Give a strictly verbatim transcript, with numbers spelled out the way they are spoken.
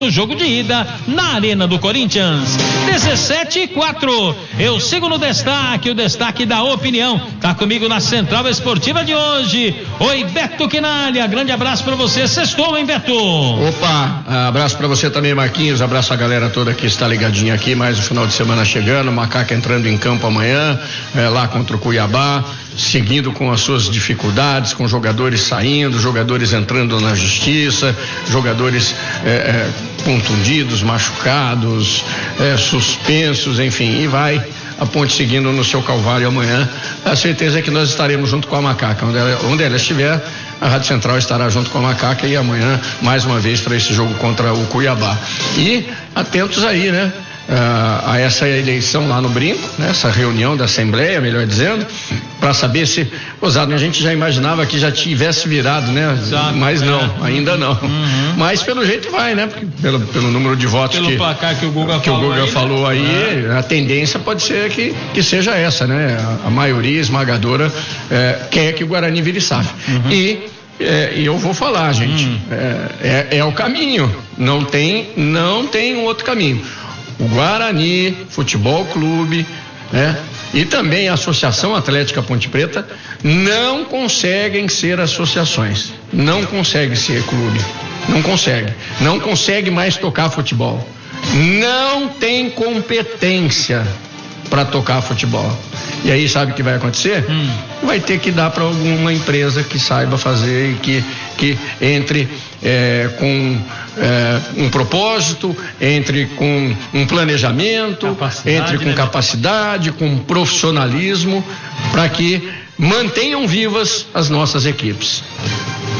O jogo de ida na Arena do Corinthians. dezessete e quatro. Eu sigo no destaque, o destaque da opinião. Tá comigo na Central Esportiva de hoje. Oi, Beto Quinalha. Grande abraço pra você. Sextou, hein, Beto? Opa, abraço pra você também, Marquinhos. Abraço a galera toda que está ligadinha aqui. Mais o final de semana chegando. Macaca entrando em campo amanhã, é, lá contra o Cuiabá. Seguindo com as suas dificuldades, com jogadores saindo, jogadores entrando na justiça, jogadores é, é, contundidos, machucados, é, suspensos, enfim, e vai a Ponte seguindo no seu calvário amanhã. A certeza é que nós estaremos junto com a Macaca, onde ela, onde ela estiver, a Rádio Central estará junto com a Macaca e amanhã mais uma vez para esse jogo contra o Cuiabá. E atentos aí, né? Uh, a essa eleição lá no Brinco, né? Essa reunião da Assembleia, melhor dizendo, para saber se, Osado, a gente já imaginava que já tivesse virado, né? Exato, mas não, é. ainda não. Uhum. Mas pelo jeito vai, né? Porque pelo, pelo número de votos pelo que, placar que o Guga que falou, o Guga aí, falou aí, né? A tendência pode ser que, que seja essa, né? A, a maioria esmagadora é, quer que o Guarani vire S A F. Uhum. E É, e eu vou falar, gente, hum. é, é, é o caminho, não tem, não tem um outro caminho. O Guarani Futebol Clube, né, e também a Associação Atlética Ponte Preta não conseguem ser associações, não consegue ser clube, não consegue, não consegue mais tocar futebol, não tem competência para tocar futebol. E aí sabe o que vai acontecer? Hum. Vai ter que dar para alguma empresa que saiba fazer e que, que entre é, com é, um propósito, entre com um planejamento, capacidade, entre com né? capacidade, com profissionalismo, para que mantenham vivas as nossas equipes.